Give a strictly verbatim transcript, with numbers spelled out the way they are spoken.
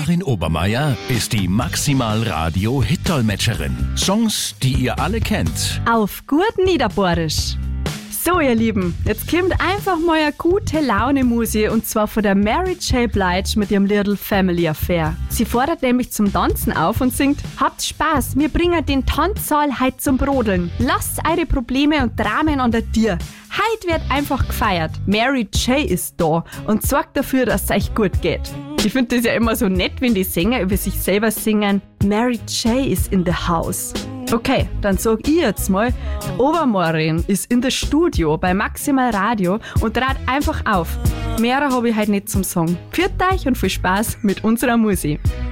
Karin Obermeier ist die Maximal Radio Hit-Dolmetscherin. Songs, die ihr alle kennt. Auf gut Niederbohrisch. So, ihr Lieben, jetzt kommt einfach mal eine gute Laune-Musik und zwar von der Mary J. Blige mit ihrem Little Family Affair. Sie fordert nämlich zum Tanzen auf und singt: Habt Spaß, wir bringen den Tanzsaal heut zum Brodeln. Lasst eure Probleme und Dramen an der Tür. Heut wird einfach gefeiert. Mary J. ist da und sorgt dafür, dass es euch gut geht. Ich finde das ja immer so nett, wenn die Sänger über sich selber singen: Mary J. is in the house. Okay, dann sag ich jetzt mal, Obermorin ist in der Studio bei Maximal Radio und trat einfach auf. Mehr habe ich heute nicht zum Sagen. Pfiat euch und viel Spaß mit unserer Musik.